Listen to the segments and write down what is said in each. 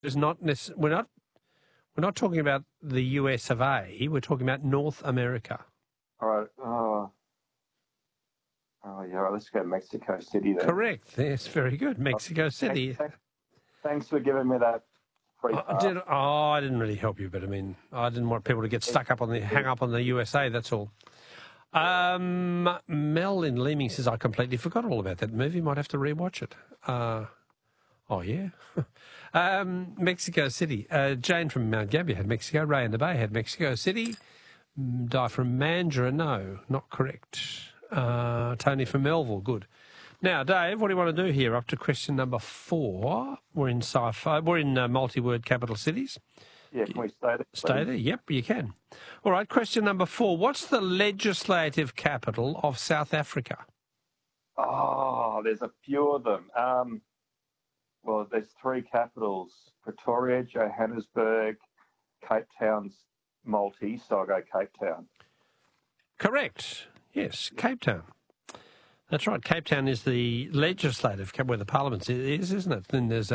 Is not we're not talking about the US of A. We're talking about North America. All right. Yeah. Let's go Mexico City then. Correct. Yes, very good. Mexico City. Thanks for giving me that free pass. I didn't really help you, but I mean, I didn't want people to get hang up on the USA. That's all. Mel in Leeming says, I completely forgot all about that movie. Might have to rewatch it. Oh, yeah. Mexico City. Jane from Mount Gambier had Mexico. Ray in the Bay had Mexico City. Di from Mandurah, no, not correct. Tony from Melville, good. Now, Dave, what do you want to do here? Up to question number 4. We're in sci-fi. We're in multi-word capital cities. Yeah, can we stay there? Stay there? Yep, you can. All right, question number 4. What's the legislative capital of South Africa? Oh, there's a few of them. Well, there's 3 capitals: Pretoria, Johannesburg, Cape Town's multi, so I'll go Cape Town. Correct. Yes, Cape Town. That's right. Cape Town is the legislative, where the parliament is, isn't it? Then there's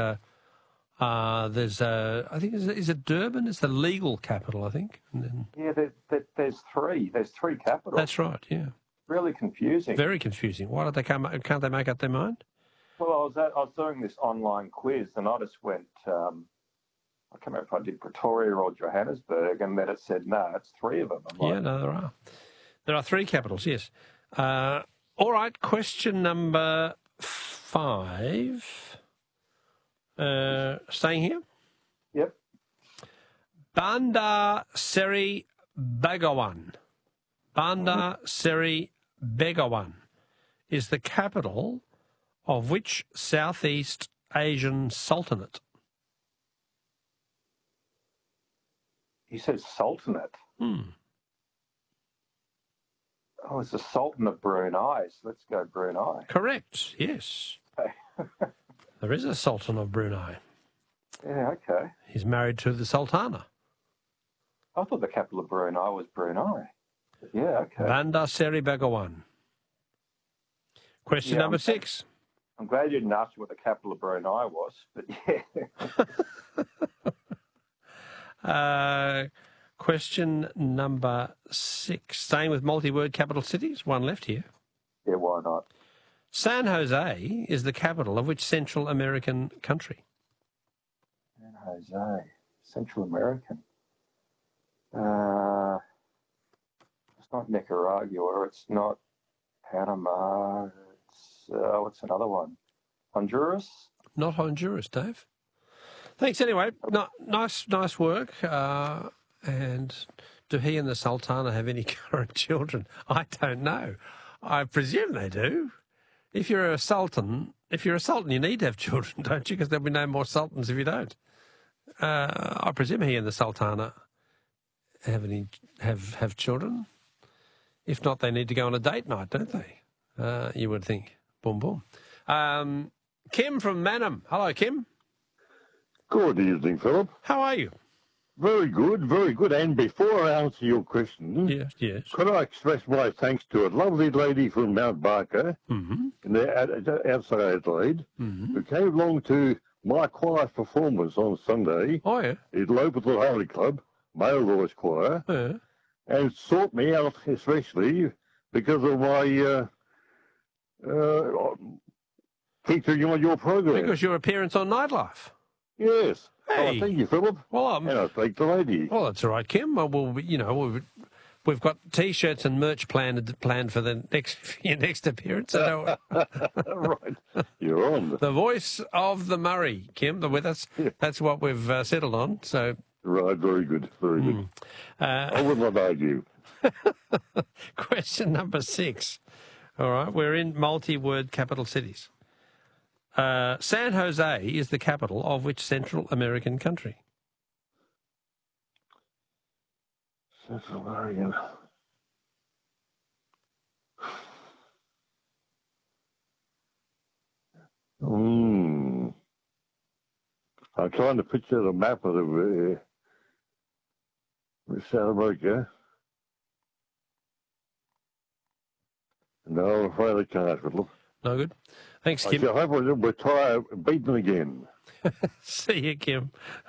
I think, is it Durban? It's the legal capital, I think. And then... Yeah, there's 3. There's 3 capitals. That's right, yeah. Really confusing. Very confusing. Why can't they make up their mind? Well, I was doing this online quiz, and I just went, I can't remember if I did Pretoria or Johannesburg, and then it said, no, it's 3 of them. Yeah, no, there are. There are 3 capitals, yes. All right, question number 5. Staying here? Yep. Bandar Seri Begawan. Bandar Seri Begawan is the capital of which Southeast Asian Sultanate? You said Sultanate? Oh, it's the Sultan of Brunei. So let's go Brunei. Correct, yes. There is a Sultan of Brunei. Yeah, okay. He's married to the Sultana. I thought the capital of Brunei was Brunei. Yeah, okay. Bandar Seri Begawan. Question number 6. I'm glad you didn't ask me what the capital of Brunei was, but yeah. Question number 6. Staying with multi-word capital cities. One left here. Yeah, why not? San Jose is the capital of which Central American country? San Jose, Central American. It's not Nicaragua. It's not Panama. What's another one? Honduras? Not Honduras, Dave. Thanks anyway. Nice work. And do he and the Sultana have any current children? I don't know. I presume they do. If you're a sultan, you need to have children, don't you? Because there'll be no more sultans if you don't. I presume he and the Sultana have children. If not, they need to go on a date night, don't they? You would think. Boom, boom. Kim from Mannum. Hello, Kim. Good evening, Philip. How are you? Very good, very good. And before I answer your question, yes. Could I express my thanks to a lovely lady from Mount Barker, outside Adelaide, who came along to my choir performance on Sunday. Oh, yeah. At Local Holy Club, Male Voice Choir, and sought me out especially because of my featuring on your program. Because your appearance on Nightlife. Yes. Hey. Oh, thank you, Philip. Well, and I thank the lady. Well, that's all right, Kim. We've got T-shirts and merch planned for your next appearance. Right. You're on. The voice of the Murray, Kim. With us. That's what we've settled on. So. Right. Very good. Very good. I would not argue. Question number 6. All right. We're in multi-word capital cities. San Jose is the capital of which Central American country? Central American. I'm trying to picture the map of the South America. No, I'm afraid I can't, Philip. No good. Thanks, Kim. I hope we'll retire beaten again. See you, Kim.